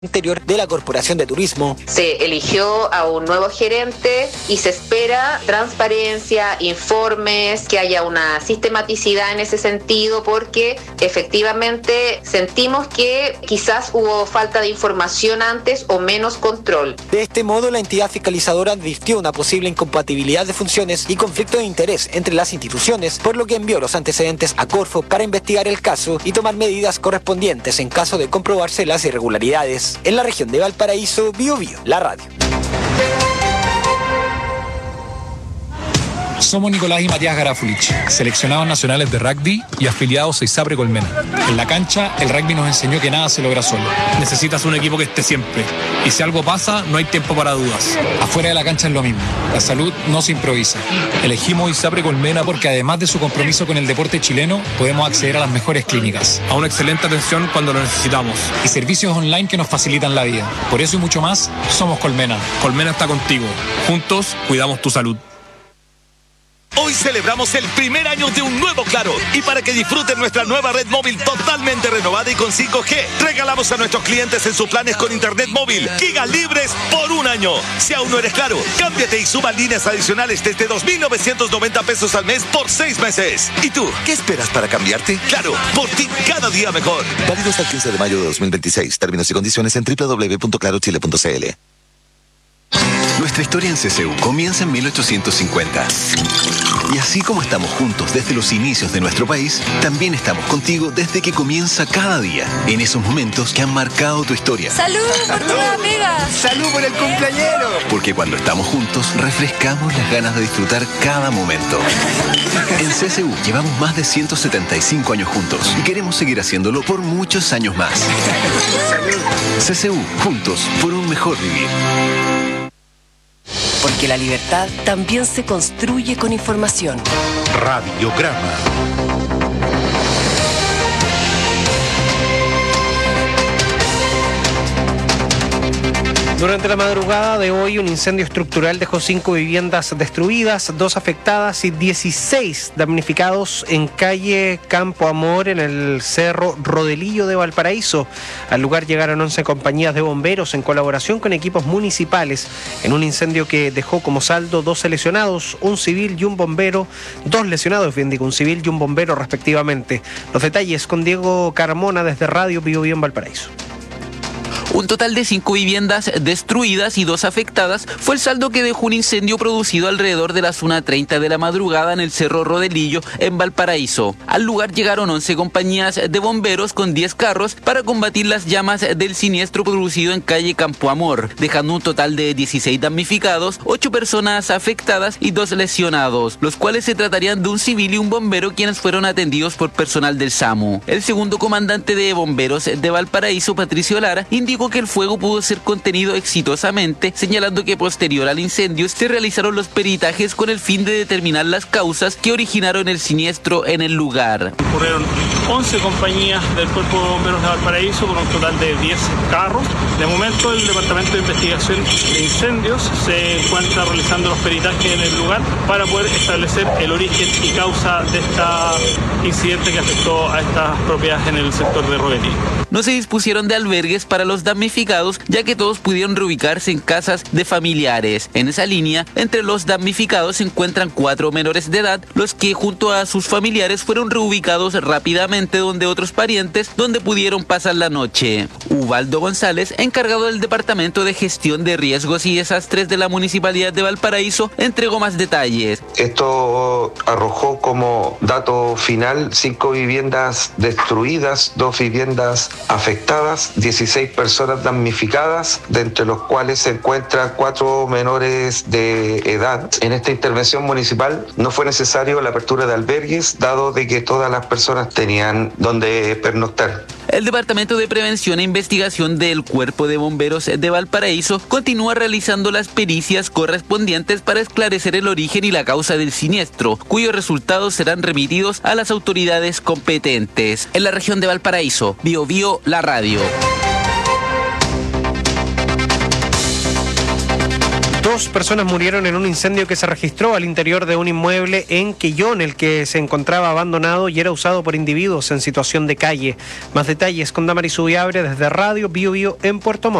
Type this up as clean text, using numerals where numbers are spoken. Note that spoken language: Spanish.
Interior de la Corporación de Turismo. Se eligió a un nuevo gerente y se espera transparencia, informes, que haya una sistematicidad en ese sentido, porque efectivamente sentimos que quizás hubo falta de información antes o menos control. De este modo, la entidad fiscalizadora advirtió una posible incompatibilidad de funciones y conflicto de interés entre las instituciones, por lo que envió los antecedentes a Corfo para investigar el caso y tomar medidas correspondientes en caso de comprobarse las irregularidades. En la región de Valparaíso, Bio Bio, la radio. Somos Nicolás y Matías Garafulich, seleccionados nacionales de rugby y afiliados a ISAPRE Colmena. En la cancha, el rugby nos enseñó que nada se logra solo. Necesitas un equipo que esté siempre. Y si algo pasa, no hay tiempo para dudas. Afuera de la cancha es lo mismo. La salud no se improvisa. Elegimos ISAPRE Colmena porque además de su compromiso con el deporte chileno, podemos acceder a las mejores clínicas, a una excelente atención cuando lo necesitamos y servicios online que nos facilitan la vida. Por eso y mucho más, somos Colmena. Colmena está contigo. Juntos, cuidamos tu salud. Hoy celebramos el primer año de un nuevo Claro, y para que disfruten nuestra nueva red móvil totalmente renovada y con 5G, regalamos a nuestros clientes en sus planes con internet móvil gigas libres por un año. Si aún no eres Claro, cámbiate y suma líneas adicionales desde 2.990 pesos al mes por 6 meses. ¿Y tú, qué esperas para cambiarte? Claro, por ti cada día mejor. Válido hasta el 15 de mayo de 2026. Términos y condiciones en www.clarochile.cl. Nuestra historia en CCU comienza en 1850. Y así como estamos juntos desde los inicios de nuestro país, también estamos contigo desde que comienza cada día, en esos momentos que han marcado tu historia. ¡Salud por tu amiga! ¡Salud por el cumpleañero! Porque cuando estamos juntos, refrescamos las ganas de disfrutar cada momento. En CCU llevamos más de 175 años juntos y queremos seguir haciéndolo por muchos años más. CCU, juntos por un mejor vivir. Porque la libertad también se construye con información. Radiograma. Durante la madrugada de hoy, un incendio estructural dejó 5 viviendas destruidas, 2 afectadas y 16 damnificados en calle Campo Amor, en el Cerro Rodelillo de Valparaíso. Al lugar llegaron 11 compañías de bomberos en colaboración con equipos municipales en un incendio que dejó como saldo 12 lesionados, un civil y un bombero, 2 lesionados, un civil y un bombero respectivamente. Los detalles con Diego Carmona desde Radio Bio Bio en Valparaíso. Un total de 5 viviendas destruidas y 2 afectadas fue el saldo que dejó un incendio producido alrededor de las 1:30 de la madrugada en el Cerro Rodelillo, en Valparaíso. Al lugar llegaron 11 compañías de bomberos con 10 carros para combatir las llamas del siniestro producido en calle Campo Amor, dejando un total de 16 damnificados, 8 personas afectadas y 2 lesionados, los cuales se tratarían de un civil y un bombero, quienes fueron atendidos por personal del SAMU. El segundo comandante de bomberos de Valparaíso, Patricio Lara, indicó que el fuego pudo ser contenido exitosamente, señalando que posterior al incendio se realizaron los peritajes con el fin de determinar las causas que originaron el siniestro en el lugar. Ocurrieron 11 compañías del Cuerpo de Bomberos de Valparaíso con un total de 10 carros. De momento, el Departamento de Investigación de Incendios se encuentra realizando los peritajes en el lugar para poder establecer el origen y causa de este incidente que afectó a estas propiedades en el sector de Rodelillo. No se dispusieron de albergues para los damnificados, ya que todos pudieron reubicarse en casas de familiares. En esa línea, entre los damnificados se encuentran 4 menores de edad, los que junto a sus familiares fueron reubicados rápidamente donde otros parientes, donde pudieron pasar la noche. Ubaldo González, encargado del Departamento de Gestión de Riesgos y Desastres de la Municipalidad de Valparaíso, entregó más detalles. Esto arrojó como dato final 5 viviendas destruidas, 2 viviendas afectadas, 16 personas damnificadas, de entre los cuales se encuentran 4 menores de edad. En esta intervención municipal no fue necesario la apertura de albergues, dado de que todas las personas tenían donde pernoctar. El Departamento de Prevención e Investigación del Cuerpo de Bomberos de Valparaíso continúa realizando las pericias correspondientes para esclarecer el origen y la causa del siniestro, cuyos resultados serán remitidos a las autoridades competentes. En la región de Valparaíso, Bio Bio, la radio. 2 personas murieron en un incendio que se registró al interior de un inmueble en Quellón, el que se encontraba abandonado y era usado por individuos en situación de calle. Más detalles con Damaris Ubiabre desde Radio Bio Bio en Puerto Montt.